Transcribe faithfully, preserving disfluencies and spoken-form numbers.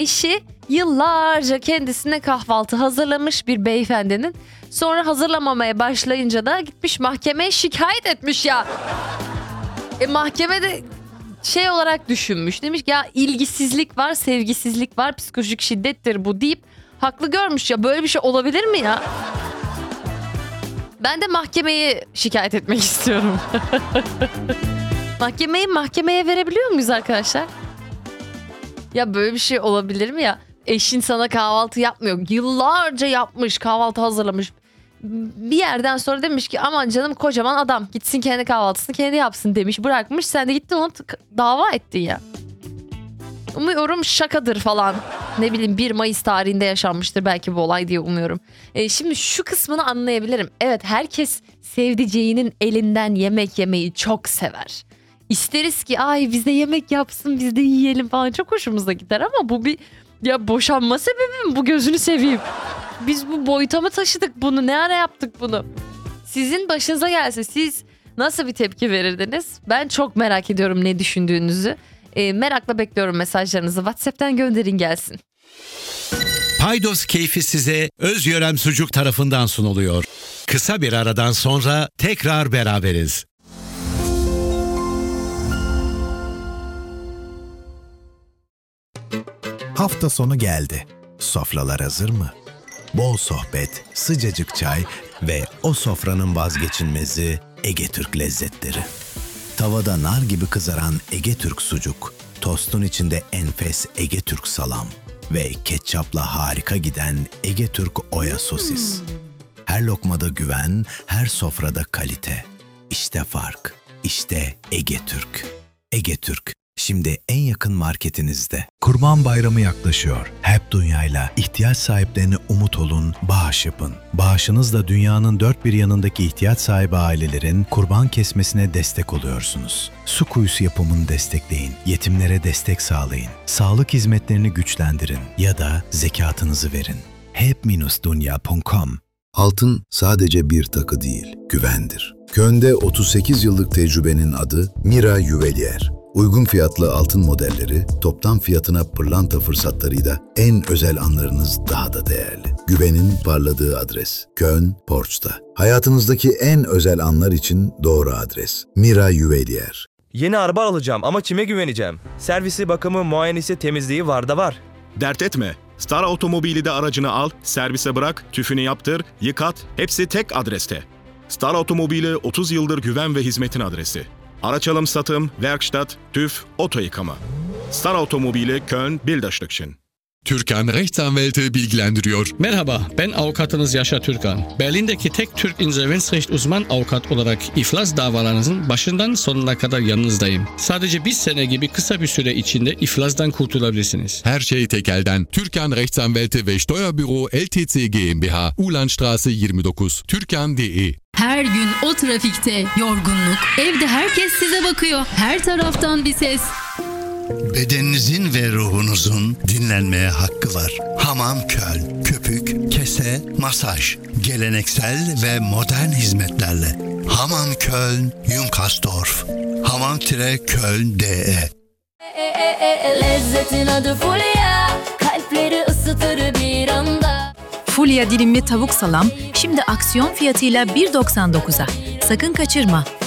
Eşi yıllarca kendisine kahvaltı hazırlamış bir beyefendinin. Sonra hazırlamamaya başlayınca da gitmiş mahkemeye şikayet etmiş ya. E mahkemede şey olarak düşünmüş. Demiş ki ya ilgisizlik var, sevgisizlik var, psikolojik şiddettir bu deyip haklı görmüş ya. Böyle bir şey olabilir mi ya? Ben de mahkemeyi şikayet etmek istiyorum. Mahkemeyi mahkemeye verebiliyor muyuz arkadaşlar? Ya böyle bir şey olabilir mi ya? Eşin sana kahvaltı yapmıyor. Yıllarca yapmış, kahvaltı hazırlamış. Bir yerden sonra demiş ki aman canım kocaman adam. Gitsin kendi kahvaltısını kendi yapsın demiş. Bırakmış. Sen de gittin onu t- dava ettin ya. Umuyorum şakadır falan. Ne bileyim bir Mayıs tarihinde yaşanmıştır belki bu olay diye umuyorum. E, şimdi şu kısmını anlayabilirim. Evet herkes sevdiceğinin elinden yemek yemeyi çok sever. İsteriz ki ay bize yemek yapsın biz de yiyelim falan çok hoşumuza gider ama bu bir ya boşanma sebebi mi bu gözünü seveyim. Biz bu boyuta mı taşıdık bunu ne ara yaptık bunu? Sizin başınıza gelse siz nasıl bir tepki verirdiniz? Ben çok merak ediyorum ne düşündüğünüzü. E, merakla bekliyorum mesajlarınızı WhatsApp'tan gönderin gelsin. Paydos keyfi size Özyörem Sucuk tarafından sunuluyor. Kısa bir aradan sonra tekrar beraberiz. Hafta sonu geldi. Sofralar hazır mı? Bol sohbet, sıcacık çay ve o sofranın vazgeçilmezi Ege Türk lezzetleri. Tavada nar gibi kızaran Ege Türk sucuk, tostun içinde enfes Ege Türk salam ve ketçapla harika giden Ege Türk oya sosis. Her lokmada güven, her sofrada kalite. İşte fark, işte Ege Türk. Ege Türk, şimdi en yakın marketinizde. Kurban Bayramı yaklaşıyor. Hep Dünya'yla ihtiyaç sahiplerine umut olun, bağış yapın. Bağışınızla dünyanın dört bir yanındaki ihtiyaç sahibi ailelerin kurban kesmesine destek oluyorsunuz. Su kuyusu yapımını destekleyin, yetimlere destek sağlayın, sağlık hizmetlerini güçlendirin ya da zekatınızı verin. hep dünya nokta com. Altın sadece bir takı değil, güvendir. Köln'de otuz sekiz yıllık tecrübenin adı Mira Juwelier. Uygun fiyatlı altın modelleri, toptan fiyatına pırlanta fırsatlarıyla en özel anlarınız daha da değerli. Güvenin parladığı adres. Köln, Porç'ta. Hayatınızdaki en özel anlar için doğru adres. Mira Juwelier. Yeni araba alacağım ama kime güveneceğim? Servisi, bakımı, muayenesi, temizliği var da var. Dert etme. Star Otomobil'de aracını al, servise bırak, tüfünü yaptır, yıkat, hepsi tek adreste. Star Otomobil'i otuz yıldır güven ve hizmetin adresi. Araç alım satım, Werkstatt, TÜV, oto yıkama. Star Otomobil'i Köln, Bilderstückchen. Türkan Rechtsanwälte bilgilendiriyor. Merhaba, ben avukatınız Yaşar Türkan. Berlin'deki tek Türk insolvenzrecht uzman avukat olarak iflas davalarınızın başından sonuna kadar yanınızdayım. Sadece bir sene gibi kısa bir süre içinde iflasdan kurtulabilirsiniz. Her şey tek elden. Türkan Rechtsanwälte ve Steuerbüro L T C GmbH, Ulandstraße yirmi dokuz, türkan nokta de. Her gün o trafikte yorgunluk, evde herkes size bakıyor, her taraftan bir ses. Bedeninizin ve ruhunuzun dinlenmeye hakkı var. Hamam Köln, köpük, kese, masaj, geleneksel ve modern hizmetlerle. Hamam Köln, Junkasdorf. hamam-köln nokta de. Lezzetin adı Fulya, kalpleri ısıtır bir anda. Fulya dilimli tavuk salam şimdi aksiyon fiyatıyla bir doksan dokuza. Sakın kaçırma.